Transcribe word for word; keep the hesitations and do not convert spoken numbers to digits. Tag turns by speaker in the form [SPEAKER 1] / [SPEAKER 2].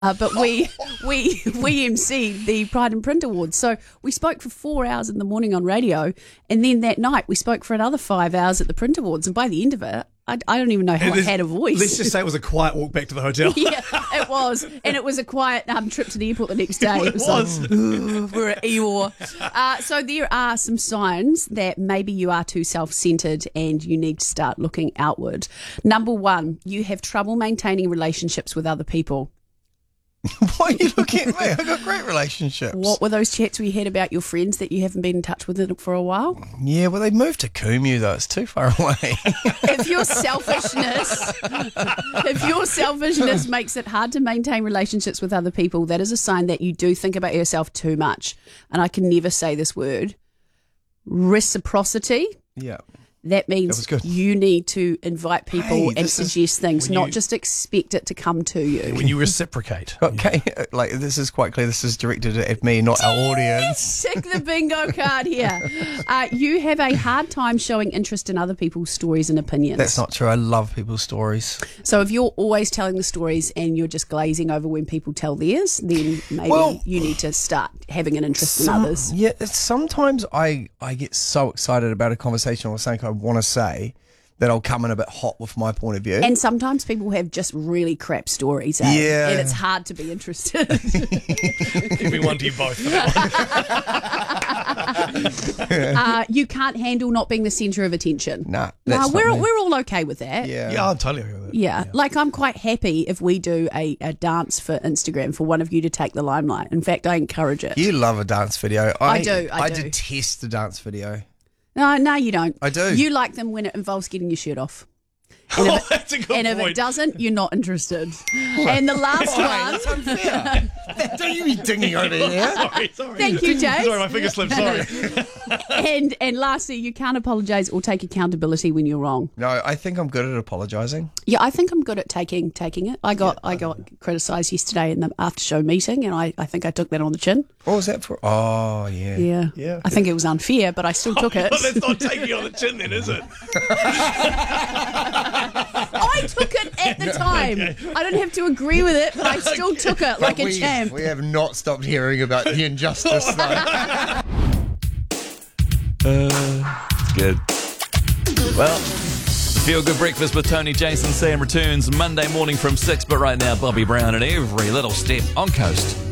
[SPEAKER 1] Uh, but we we we emceed the Pride and Print Awards. So we spoke for four hours in the morning on radio, and then that night we spoke for another five hours at the Print Awards. And by the end of it, I, I don't even know how I had a voice.
[SPEAKER 2] Let's just say it was a quiet walk back to the hotel.
[SPEAKER 1] Yeah, it was. And it was a quiet um, trip to the airport the next day.
[SPEAKER 2] It was.
[SPEAKER 1] Like, we're at Eeyore. Uh, so there are some signs that maybe you are too self-centered and you need to start looking outward. Number one, you have trouble maintaining relationships with other people.
[SPEAKER 3] Why are you looking at me? I've got great relationships.
[SPEAKER 1] What were those chats we had about your friends that you haven't been in touch with for a while?
[SPEAKER 3] Yeah, well, they moved to Kumu, though. It's too far away.
[SPEAKER 1] If your selfishness, if your selfishness makes it hard to maintain relationships with other people, that is a sign that you do think about yourself too much. And I can never say this word. Reciprocity.
[SPEAKER 3] Yeah.
[SPEAKER 1] That means
[SPEAKER 3] That
[SPEAKER 1] you need to invite people
[SPEAKER 3] Hey,
[SPEAKER 1] and
[SPEAKER 3] this is-
[SPEAKER 1] suggest things,
[SPEAKER 2] when
[SPEAKER 1] not
[SPEAKER 2] you-
[SPEAKER 1] just expect it to come to you.
[SPEAKER 2] When you reciprocate.
[SPEAKER 3] Okay, like this is quite clear. This is directed at me, not our audience.
[SPEAKER 1] Tick the bingo card here. Uh, you have a hard time showing interest in other people's stories and opinions.
[SPEAKER 3] That's not true. I love people's stories.
[SPEAKER 1] So if you're always telling the stories and you're just glazing over when people tell theirs, then maybe
[SPEAKER 3] Well,
[SPEAKER 1] you need to start having an interest in
[SPEAKER 3] Some-
[SPEAKER 1] others.
[SPEAKER 3] Yeah, it's, sometimes I, I get so excited about a conversation or something I want to say that I'll come in a bit hot with my point of view.
[SPEAKER 1] And sometimes people have just really crap stories, eh?
[SPEAKER 3] Yeah.
[SPEAKER 1] And it's hard to be interested.
[SPEAKER 2] Give me one to you both for that one.
[SPEAKER 1] uh, you can't handle not being the centre of attention.
[SPEAKER 3] Nah,
[SPEAKER 1] No,
[SPEAKER 3] that's not
[SPEAKER 1] we're
[SPEAKER 3] me.
[SPEAKER 1] we're all okay with that.
[SPEAKER 3] yeah.
[SPEAKER 2] Yeah, I'm totally okay with that.
[SPEAKER 1] Yeah, like I'm quite happy if we do a, a dance for Instagram for one of you to take the limelight. In fact, I encourage it.
[SPEAKER 3] You love a dance video.
[SPEAKER 1] I do, I do.
[SPEAKER 3] detest the dance video.
[SPEAKER 1] No, no, you don't.
[SPEAKER 3] I do.
[SPEAKER 1] You like them when it involves getting your shirt off. And
[SPEAKER 2] Oh,
[SPEAKER 1] if it,
[SPEAKER 2] that's a good
[SPEAKER 1] and if it
[SPEAKER 2] point.
[SPEAKER 1] doesn't, you're not interested. And the last one.
[SPEAKER 3] unfair. Don't you be dinging over here.
[SPEAKER 2] Sorry, sorry.
[SPEAKER 1] Thank you, Jace.
[SPEAKER 2] Sorry, my finger slipped. Sorry.
[SPEAKER 1] And and lastly, you can't apologise or take accountability when you're wrong.
[SPEAKER 3] No, I think I'm good at apologising.
[SPEAKER 1] Yeah, I think I'm good at taking taking it. I got I got criticised yesterday in the after show meeting, and I, I think I took that on the chin.
[SPEAKER 3] What was that for? Oh, yeah.
[SPEAKER 1] Yeah,
[SPEAKER 2] Yeah.
[SPEAKER 1] I think it was unfair, but I still took it.
[SPEAKER 2] Well, that's not taking you on the chin then, is it?
[SPEAKER 1] I took it at the time. I don't have to agree with it, but I still took it like a
[SPEAKER 3] we,
[SPEAKER 1] champ.
[SPEAKER 3] we have not stopped hearing about the injustice, though.
[SPEAKER 4] Uh, it's good. Well, Feel Good Breakfast with Tony, Jason, Sam returns Monday morning from six, but right now, Bobby Brown and Every Little Step on Coast.